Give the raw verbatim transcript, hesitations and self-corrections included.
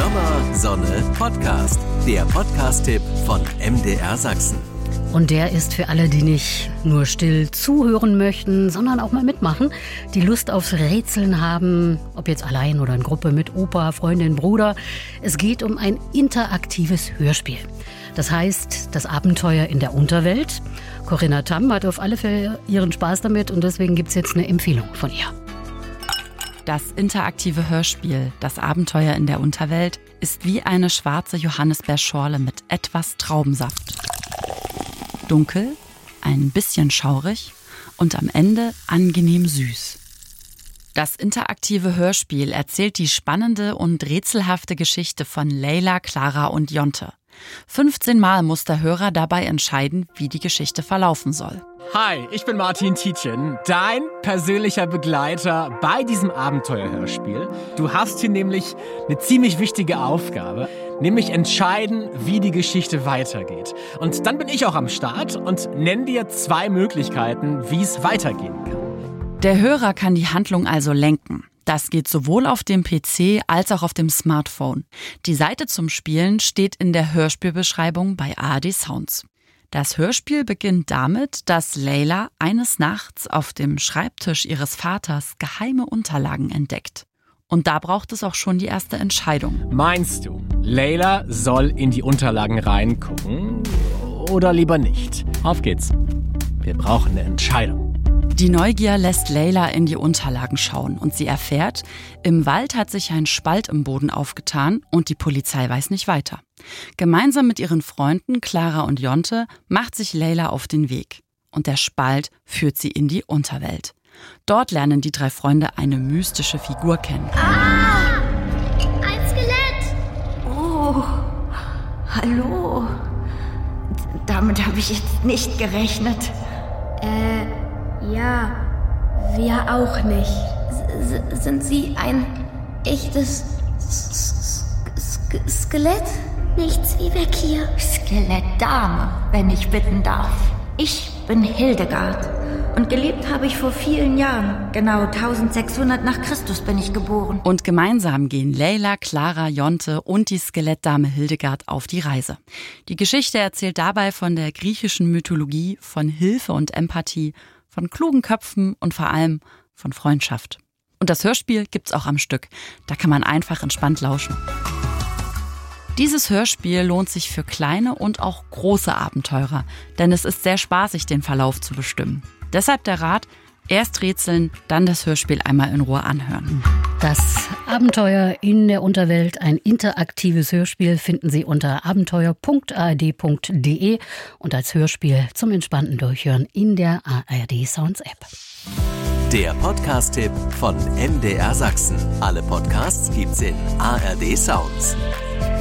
Sommer, Sonne, Podcast. Der Podcast-Tipp von M D R Sachsen. Und der ist für alle, die nicht nur still zuhören möchten, sondern auch mal mitmachen, die Lust aufs Rätseln haben, ob jetzt allein oder in Gruppe mit Opa, Freundin, Bruder. Es geht um ein interaktives Hörspiel. Das heißt, das Abenteuer in der Unterwelt. Corinna Tamm hat auf alle Fälle ihren Spaß damit und deswegen gibt es jetzt eine Empfehlung von ihr. Das interaktive Hörspiel Das Abenteuer in der Unterwelt ist wie eine schwarze Johannisbeerschorle mit etwas Traubensaft. Dunkel, ein bisschen schaurig und am Ende angenehm süß. Das interaktive Hörspiel erzählt die spannende und rätselhafte Geschichte von Leila, Clara und Jonte. fünfzehn Mal muss der Hörer dabei entscheiden, wie die Geschichte verlaufen soll. Hi, ich bin Martin Tietjen, dein persönlicher Begleiter bei diesem Abenteuerhörspiel. Du hast hier nämlich eine ziemlich wichtige Aufgabe, nämlich entscheiden, wie die Geschichte weitergeht. Und dann bin ich auch am Start und nenne dir zwei Möglichkeiten, wie es weitergehen kann. Der Hörer kann die Handlung also lenken. Das geht sowohl auf dem P C als auch auf dem Smartphone. Die Seite zum Spielen steht in der Hörspielbeschreibung bei A R D Sounds. Das Hörspiel beginnt damit, dass Leila eines Nachts auf dem Schreibtisch ihres Vaters geheime Unterlagen entdeckt. Und da braucht es auch schon die erste Entscheidung. Meinst du, Leila soll in die Unterlagen reingucken oder lieber nicht? Auf geht's. Wir brauchen eine Entscheidung. Die Neugier lässt Leila in die Unterlagen schauen und sie erfährt, im Wald hat sich ein Spalt im Boden aufgetan und die Polizei weiß nicht weiter. Gemeinsam mit ihren Freunden Clara und Jonte macht sich Leila auf den Weg. Und der Spalt führt sie in die Unterwelt. Dort lernen die drei Freunde eine mystische Figur kennen. Ah! Ein Skelett! Oh, hallo. Damit habe ich jetzt nicht gerechnet. Äh, ja, wir auch nicht. S- sind Sie ein echtes S- S- Skelett? Nichts wie weg hier. Skelettdame, wenn ich bitten darf. Ich bin Hildegard und gelebt habe ich vor vielen Jahren. Genau eintausendsechshundert nach Christus bin ich geboren. Und gemeinsam gehen Leila, Clara, Jonte und die Skelettdame Hildegard auf die Reise. Die Geschichte erzählt dabei von der griechischen Mythologie, von Hilfe und Empathie, von klugen Köpfen und vor allem von Freundschaft. Und das Hörspiel gibt's auch am Stück. Da kann man einfach entspannt lauschen. Dieses Hörspiel lohnt sich für kleine und auch große Abenteurer, denn es ist sehr spaßig, den Verlauf zu bestimmen. Deshalb der Rat, erst rätseln, dann das Hörspiel einmal in Ruhe anhören. Das Abenteuer in der Unterwelt, ein interaktives Hörspiel, finden Sie unter abenteuer punkt a r d punkt d e und als Hörspiel zum entspannten Durchhören in der A R D Sounds App. Der Podcast-Tipp von M D R Sachsen. Alle Podcasts gibt's in A R D Sounds.